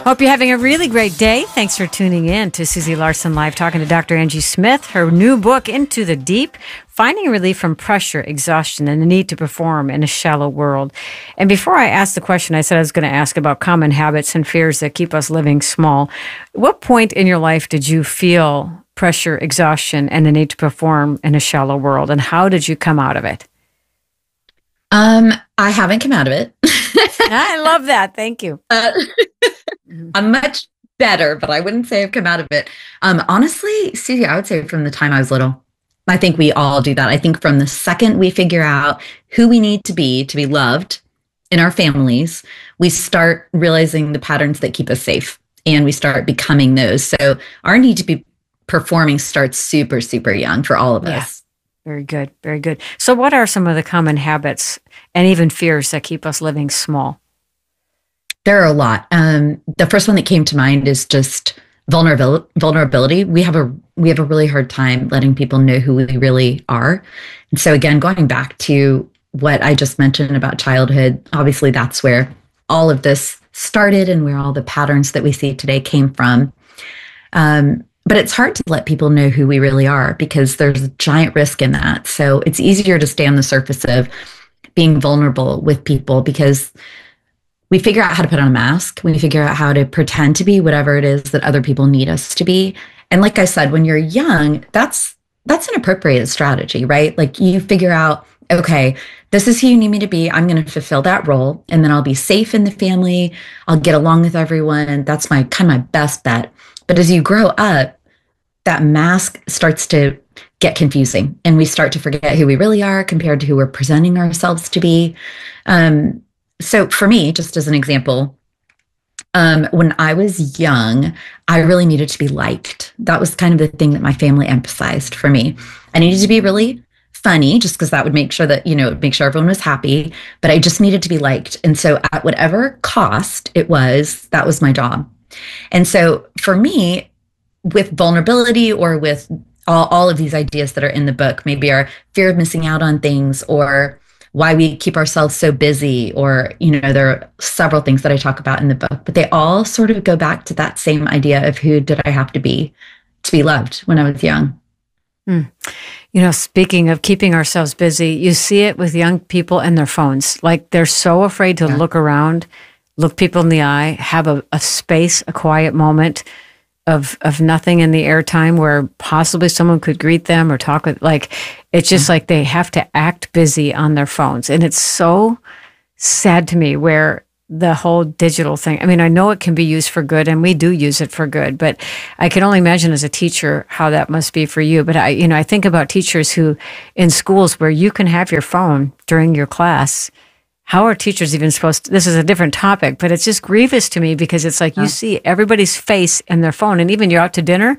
Hope you're having a really great day. Thanks for tuning in to Susie Larson Live, talking to Dr. Angie Smith. Her new book, Into the Deep, Finding Relief from Pressure, Exhaustion, and the Need to Perform in a Shallow World. And before I asked the question, I said I was going to ask about common habits and fears that keep us living small. What point in your life did you feel pressure, exhaustion, and the need to perform in a shallow world? And how did you come out of it? I haven't come out of it. I love that. Thank you. I'm much better, but I wouldn't say I've come out of it. Honestly, Susie, I would say from the time I was little. I think we all do that. I think from the second we figure out who we need to be loved in our families, we start realizing the patterns that keep us safe, and we start becoming those. So our need to be performing starts super, super young for all of us. Very good. Very good. So what are some of the common habits and even fears that keep us living small? There are a lot. The first one that came to mind is just vulnerability. We have a really hard time letting people know who we really are. And so again, going back to what I just mentioned about childhood, obviously that's where all of this started and where all the patterns that we see today came from. But it's hard to let people know who we really are because there's a giant risk in that. So it's easier to stay on the surface of being vulnerable with people because we figure out how to put on a mask. We figure out how to pretend to be whatever it is that other people need us to be. And like I said, when you're young, that's an appropriate strategy, right? Like you figure out, okay, this is who you need me to be. I'm going to fulfill that role. And then I'll be safe in the family. I'll get along with everyone. That's my best bet. But as you grow up, that mask starts to get confusing and we start to forget who we really are compared to who we're presenting ourselves to be. So for me, just as an example, when I was young, I really needed to be liked. That was kind of the thing that my family emphasized for me. I needed to be really funny just because that would make sure that, make sure everyone was happy, but I just needed to be liked. And so at whatever cost it was, that was my job. And so for me, with vulnerability or with all of these ideas that are in the book, maybe our fear of missing out on things or why we keep ourselves so busy, or, there are several things that I talk about in the book, but they all sort of go back to that same idea of who did I have to be loved when I was young. Speaking of keeping ourselves busy, you see it with young people and their phones. Like they're so afraid to look around, look people in the eye, have a space, a quiet moment of nothing in the airtime where possibly someone could greet them or talk with, it's just like they have to act busy on their phones. And it's so sad to me where the whole digital thing, I know it can be used for good and we do use it for good, but I can only imagine as a teacher how that must be for you. But I think about teachers who in schools where you can have your phone during your class. How are teachers even supposed to, this is a different topic, but it's just grievous to me because it's like you see everybody's face in their phone. And even you're out to dinner,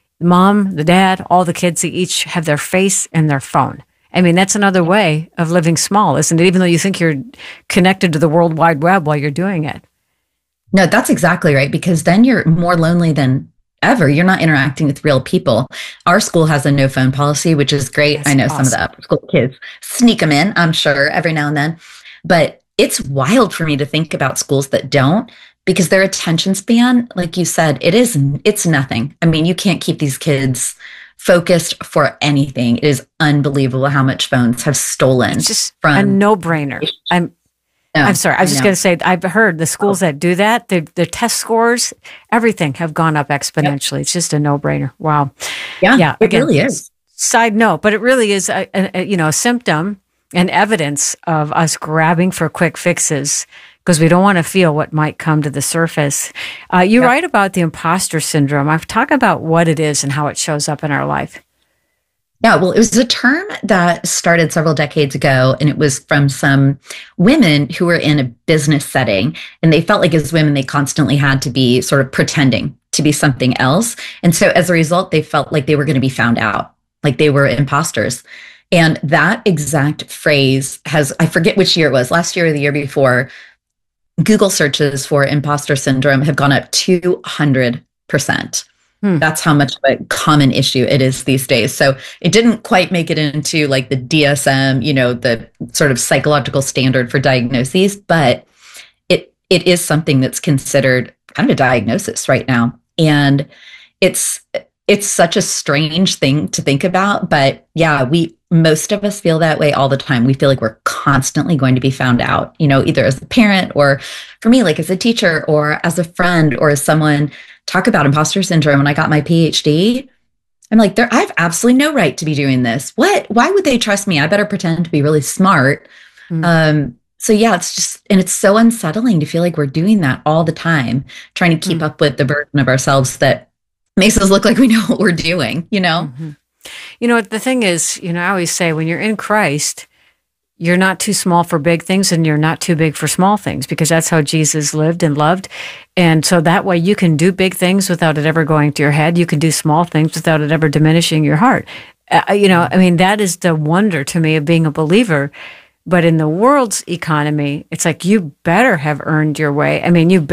mom, the dad, all the kids, they each have their face in their phone. That's another way of living small, isn't it? Even though you think you're connected to the World Wide Web while you're doing it. No, that's exactly right. Because then you're more lonely than ever. You're not interacting with real people. Our school has a no phone policy, which is great. That's I know awesome. Some of the upper school kids sneak them in, I'm sure, every now and then. But it's wild for me to think about schools that don't, because their attention span, like you said, it's nothing. You can't keep these kids focused for anything. It is unbelievable how much phones have stolen. It's just from a no-brainer. I'm sorry. I was just going to say, I've heard the schools that do that, the test scores, everything have gone up exponentially. Yep. It's just a no-brainer. Wow. Yeah, it really is. Side note, but it really is a symptom and evidence of us grabbing for quick fixes because we don't want to feel what might come to the surface. You write about the imposter syndrome. I've talked about what it is and how it shows up in our life. Yeah, well, it was a term that started several decades ago, and it was from some women who were in a business setting, and they felt like as women, they constantly had to be sort of pretending to be something else. And so as a result, they felt like they were going to be found out, like they were imposters. And that exact phrase I forget which year it was, last year or the year before, Google searches for imposter syndrome have gone up 200%. That's how much of a common issue it is these days. So it didn't quite make it into like the DSM, the sort of psychological standard for diagnoses, but it is something that's considered kind of a diagnosis right now. And it's such a strange thing to think about, but yeah, most of us feel that way all the time. We feel like we're constantly going to be found out, either as a parent or for me, like as a teacher or as a friend or as someone. Talk about imposter syndrome. When I got my PhD, I'm like, I have absolutely no right to be doing this. Why would they trust me? I better pretend to be really smart. So yeah, it's so unsettling to feel like we're doing that all the time, trying to keep up with the version of ourselves that makes us look like we know what we're doing, Mm-hmm. The thing is, I always say when you're in Christ, you're not too small for big things and you're not too big for small things, because that's how Jesus lived and loved. And so that way you can do big things without it ever going to your head. You can do small things without it ever diminishing your heart. That is the wonder to me of being a believer. But in the world's economy, it's like you better have earned your way.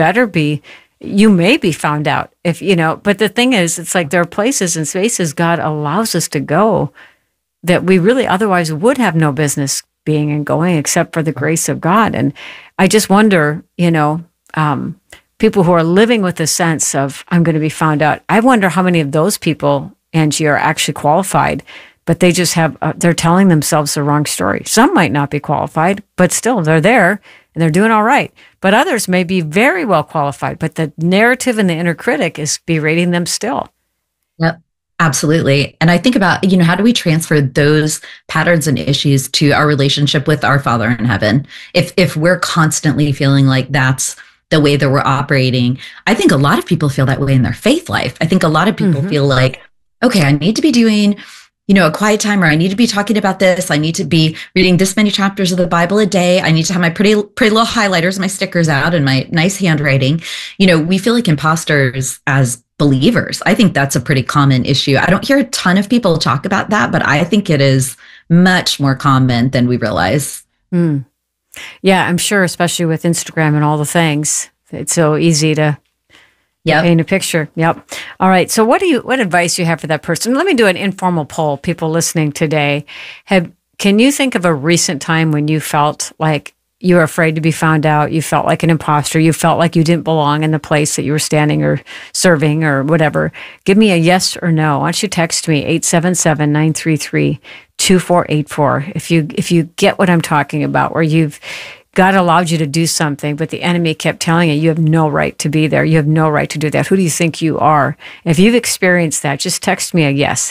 You may be found out but the thing is, it's like there are places and spaces God allows us to go that we really otherwise would have no business being and going except for the grace of God. And I just wonder, people who are living with a sense of, I'm going to be found out. I wonder how many of those people, Angie, are actually qualified, but they just they're telling themselves the wrong story. Some might not be qualified, but still they're there and they're doing all right. But others may be very well qualified, but the narrative and the inner critic is berating them still. Yep. Absolutely. And I think about, how do we transfer those patterns and issues to our relationship with our Father in heaven? If we're constantly feeling like that's the way that we're operating, I think a lot of people feel that way in their faith life. I think a lot of people feel like, okay, I need to be doing, a quiet time, or I need to be talking about this. I need to be reading this many chapters of the Bible a day. I need to have my pretty little highlighters, my stickers out, and my nice handwriting. We feel like imposters as believers. I think that's a pretty common issue. I don't hear a ton of people talk about that, but I think it is much more common than we realize. Yeah, I'm sure, especially with Instagram and all the things, it's so easy to paint a picture. Yep. All right. So what advice do you have for that person? Let me do an informal poll. People listening today, can you think of a recent time when you felt like you were afraid to be found out? You felt like an imposter. You felt like you didn't belong in the place that you were standing or serving or whatever. Give me a yes or no. Why don't you text me 877-933-2484 if you get what I'm talking about, where God allowed you to do something, but the enemy kept telling you have no right to be there. You have no right to do that. Who do you think you are? If you've experienced that, just text me a yes,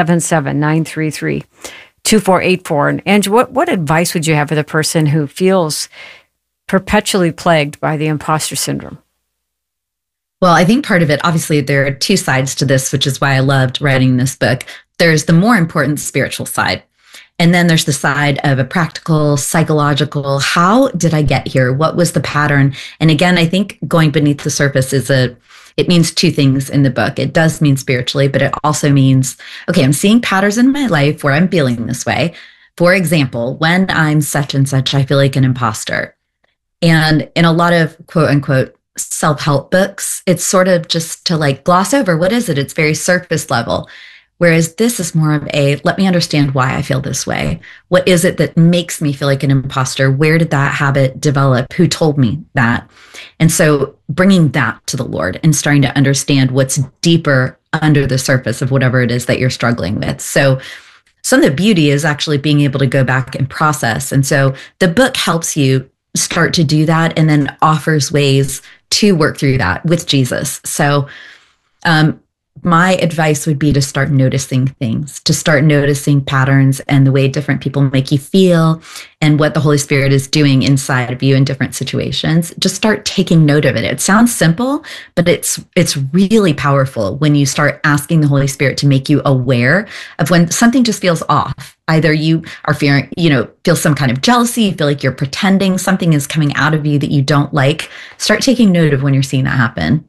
877-933-2484. And Angie, what advice would you have for the person who feels perpetually plagued by the imposter syndrome? Well, I think part of it, obviously, there are two sides to this, which is why I loved writing this book. There's the more important spiritual side. And then there's the side of a practical, psychological, how did I get here? What was the pattern? And again, I think going beneath the surface it means two things in the book. It does mean spiritually, but it also means, okay, I'm seeing patterns in my life where I'm feeling this way. For example, when I'm such and such, I feel like an imposter. And in a lot of quote unquote self-help books, it's sort of just to like gloss over, what is it? It's very surface level. Whereas this is more of let me understand why I feel this way. What is it that makes me feel like an imposter? Where did that habit develop? Who told me that? And so bringing that to the Lord and starting to understand what's deeper under the surface of whatever it is that you're struggling with. So some of the beauty is actually being able to go back and process. And so the book helps you start to do that and then offers ways to work through that with Jesus. So, my advice would be to start noticing things, to start noticing patterns and the way different people make you feel and what the Holy Spirit is doing inside of you in different situations. Just start taking note of it. It sounds simple, but it's really powerful when you start asking the Holy Spirit to make you aware of when something just feels off. Either you are fearing, feel some kind of jealousy, you feel like you're pretending something is coming out of you that you don't like. Start taking note of when you're seeing that happen.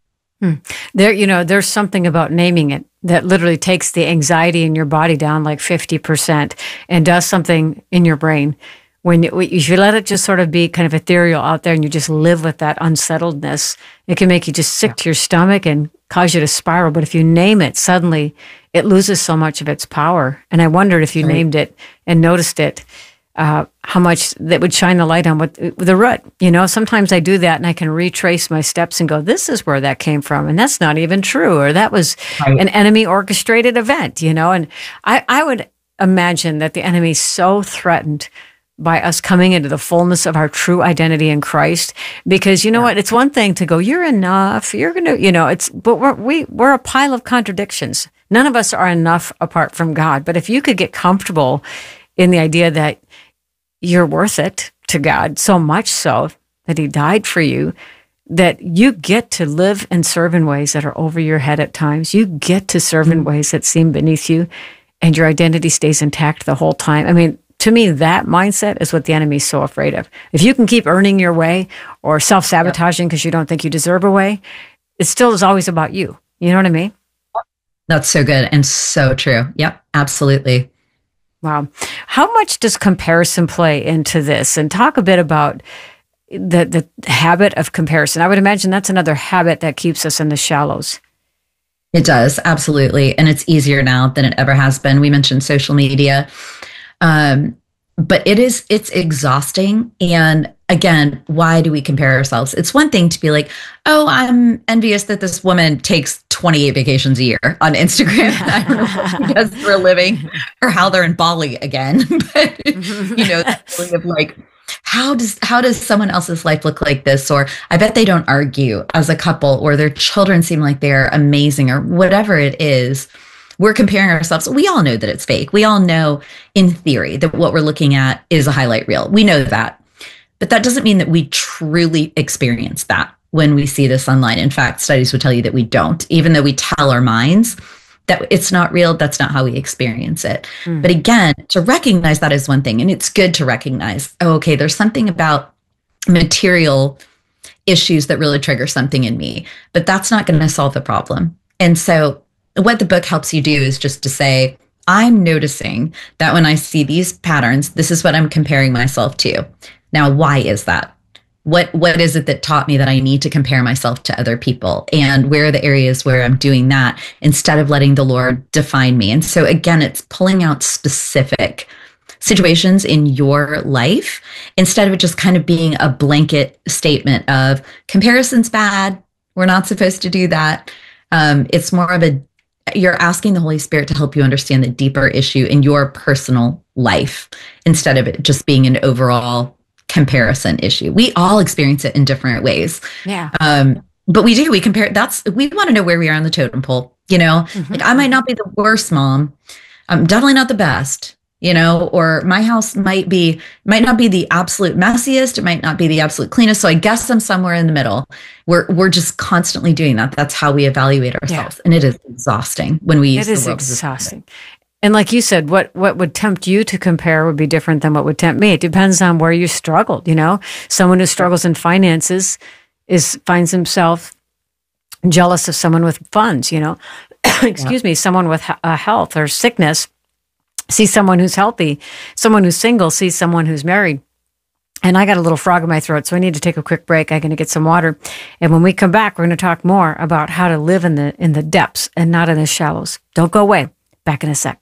There's something about naming it that literally takes the anxiety in your body down like 50% and does something in your brain. If you let it just sort of be kind of ethereal out there and you just live with that unsettledness, it can make you just sick to your stomach and cause you to spiral. But if you name it, suddenly it loses so much of its power. And I wondered if you named it and noticed it, how much that would shine the light on what the root. Sometimes I do that and I can retrace my steps and go, this is where that came from. And that's not even true. Or that was an enemy orchestrated event, And I would imagine that the enemy's so threatened by us coming into the fullness of our true identity in Christ. Because what? It's one thing to go, you're enough. You're going to, but we're a pile of contradictions. None of us are enough apart from God. But if you could get comfortable in the idea that you're worth it to God, so much so that he died for you, that you get to live and serve in ways that are over your head at times. You get to serve in ways that seem beneath you, and your identity stays intact the whole time. I mean, to me, that mindset is what the enemy's so afraid of. If you can keep earning your way or self-sabotaging because you don't think you deserve a way, it still is always about you. You know what I mean? That's so good and so true. Yep, absolutely. Wow. How much does comparison play into this? And talk a bit about the habit of comparison. I would imagine that's another habit that keeps us in the shallows. It does, absolutely. And it's easier now than it ever has been. We mentioned social media. But it's exhausting. And again, why do we compare ourselves? It's one thing to be like, oh, I'm envious that this woman takes 28 vacations a year on Instagram. I don't know what she does for a living or how they're in Bali again. But, that feeling of like, how does someone else's life look like this? Or I bet they don't argue as a couple, or their children seem like they're amazing, or whatever it is. We're comparing ourselves. We all know that it's fake. We all know in theory that what we're looking at is a highlight reel. We know that. But that doesn't mean that we truly experience that when we see this online. In fact, studies would tell you that we don't, even though we tell our minds that it's not real. That's not how we experience it. But again, to recognize that is one thing. And it's good to recognize, okay, there's something about material issues that really trigger something in me, but that's not going to solve the problem. And so what the book helps you do is just to say, I'm noticing that when I see these patterns, this is what I'm comparing myself to. Now, why is that? What is it that taught me that I need to compare myself to other people? And where are the areas where I'm doing that instead of letting the Lord define me? And so again, it's pulling out specific situations in your life instead of it just kind of being a blanket statement of comparison's bad. We're not supposed to do that. It's more of you're asking the Holy Spirit to help you understand the deeper issue in your personal life instead of it just being an overall comparison issue. We all experience it in different ways. Yeah. But we compare. We want to know where we are on the totem pole, like I might not be the worst mom. I'm definitely not the best, or my house might not be the absolute messiest. It might not be the absolute cleanest. So I guess I'm somewhere in the middle. We're just constantly doing that. That's how we evaluate ourselves. Yeah. And it is exhausting when we use the world. It is exhausting. And like you said, what would tempt you to compare would be different than what would tempt me. It depends on where you struggled, Someone who struggles in finances finds himself jealous of someone with funds, Excuse me, someone with health or sickness sees someone who's healthy, someone who's single sees someone who's married. And I got a little frog in my throat, so I need to take a quick break. I'm going to get some water. And when we come back, we're going to talk more about how to live in the depths and not in the shallows. Don't go away. Back in a sec.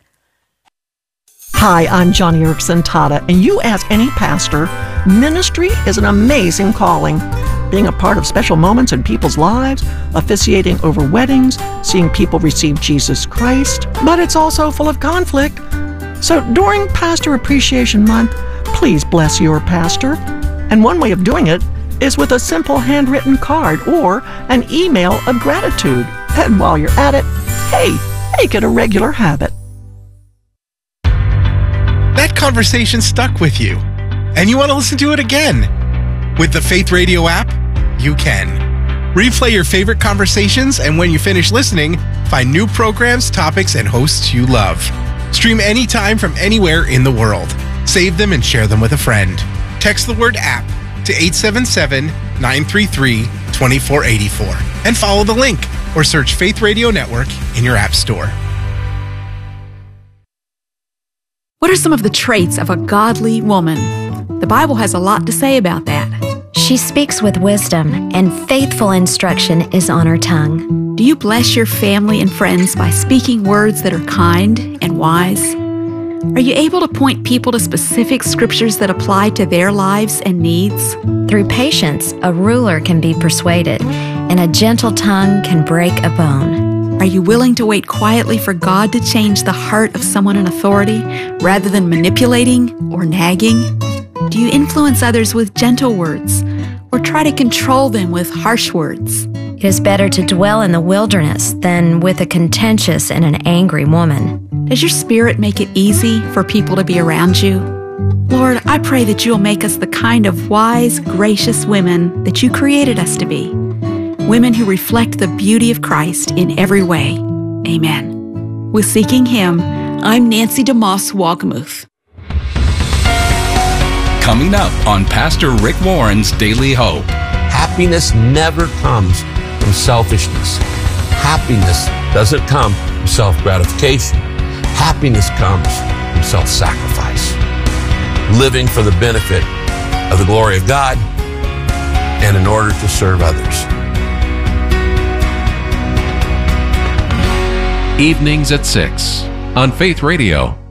Hi, I'm Johnny Erickson Tata, and you ask any pastor, ministry is an amazing calling. Being a part of special moments in people's lives, officiating over weddings, seeing people receive Jesus Christ, but it's also full of conflict. So during Pastor Appreciation Month, please bless your pastor. And one way of doing it is with a simple handwritten card or an email of gratitude. And while you're at it, hey, make it a regular habit. That conversation stuck with you, and you want to listen to it again. With the Faith Radio app, you can. Replay your favorite conversations, and when you finish listening, find new programs, topics, and hosts you love. Stream anytime from anywhere in the world. Save them and share them with a friend. Text the word app to 877-933-2484 and follow the link or search Faith Radio Network in your app store. What are some of the traits of a godly woman? The Bible has a lot to say about that. She speaks with wisdom, and faithful instruction is on her tongue. Do you bless your family and friends by speaking words that are kind and wise? Are you able to point people to specific scriptures that apply to their lives and needs? Through patience, a ruler can be persuaded, and a gentle tongue can break a bone. Are you willing to wait quietly for God to change the heart of someone in authority rather than manipulating or nagging? Do you influence others with gentle words or try to control them with harsh words? It is better to dwell in the wilderness than with a contentious and an angry woman. Does your spirit make it easy for people to be around you? Lord, I pray that you'll make us the kind of wise, gracious women that you created us to be. Women who reflect the beauty of Christ in every way. Amen. With Seeking Him, I'm Nancy DeMoss Wogmuth. Coming up on Pastor Rick Warren's Daily Hope. Happiness never comes from selfishness. Happiness doesn't come from self-gratification. Happiness comes from self-sacrifice. Living for the benefit of the glory of God and in order to serve others. Evenings at 6 on Faith Radio.